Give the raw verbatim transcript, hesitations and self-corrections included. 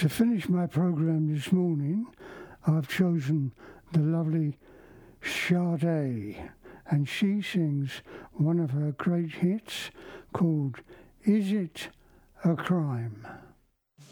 To finish my programme this morning, I've chosen the lovely Sade, and she sings one of her great hits called Is It a Crime?